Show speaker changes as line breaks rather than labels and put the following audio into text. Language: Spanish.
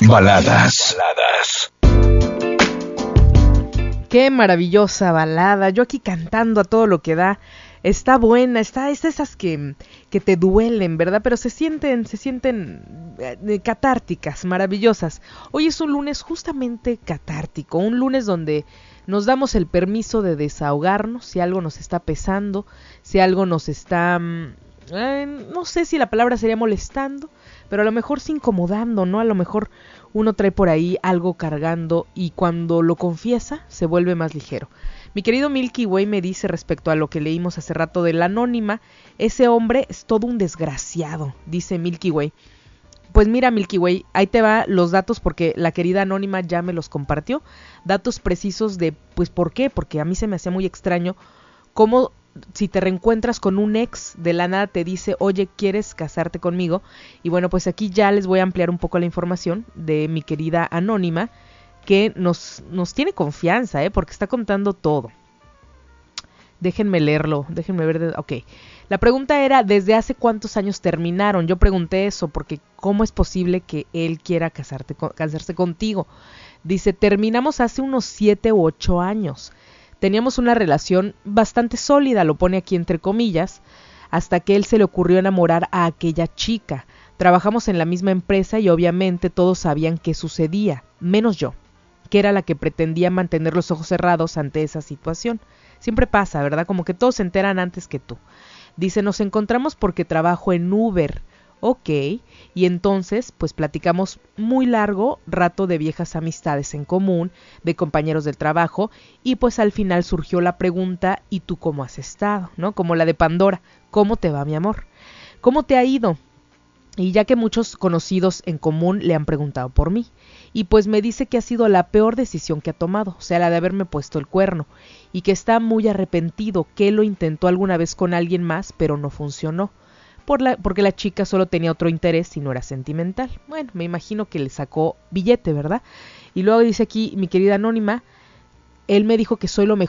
Baladas.
Qué maravillosa balada. Yo aquí cantando a todo lo que da. Está buena, es esas que te duelen, ¿verdad? Pero se sienten catárticas, maravillosas. Hoy es un lunes justamente catártico, un lunes donde nos damos el permiso de desahogarnos, si algo nos está pesando, si algo nos está, no sé si la palabra sería molestando, pero a lo mejor sí incomodando, ¿no? A lo mejor uno trae por ahí algo cargando y cuando lo confiesa se vuelve más ligero. Mi querido Milky Way me dice respecto a lo que leímos hace rato de la anónima, ese hombre es todo un desgraciado, dice Milky Way. Pues mira, Milky Way, ahí te va los datos porque la querida anónima ya me los compartió, datos precisos de, pues, ¿por qué? Porque a mí se me hacía muy extraño cómo si te reencuentras con un ex, de la nada te dice, oye, ¿quieres casarte conmigo? Y bueno, pues aquí ya les voy a ampliar un poco la información de mi querida anónima, que nos tiene confianza, porque está contando todo. Déjenme leerlo, déjenme ver. Ok, la pregunta era, ¿desde hace cuántos años terminaron? Yo pregunté eso porque ¿cómo es posible que él quiera casarse contigo? Dice, terminamos hace unos 7 u 8 años. Teníamos una relación bastante sólida, lo pone aquí entre comillas, hasta que él se le ocurrió enamorar a aquella chica. Trabajamos en la misma empresa y obviamente todos sabían qué sucedía, menos yo, que era la que pretendía mantener los ojos cerrados ante esa situación. Siempre pasa, ¿verdad? Como que todos se enteran antes que tú. Dice, nos encontramos porque trabajo en Uber. Ok, y entonces pues platicamos muy largo rato de viejas amistades en común, de compañeros del trabajo, y pues al final surgió la pregunta, ¿y tú cómo has estado? ¿No? Como la de Pandora, ¿cómo te va, mi amor? ¿Cómo te ha ido? Y ya que muchos conocidos en común le han preguntado por mí, y pues me dice que ha sido la peor decisión que ha tomado, o sea, la de haberme puesto el cuerno, y que está muy arrepentido, que lo intentó alguna vez con alguien más, pero no funcionó. Porque la chica solo tenía otro interés y no era sentimental. Bueno, me imagino que le sacó billete, ¿verdad? Y luego dice aquí mi querida anónima, él me dijo que soy lo mejor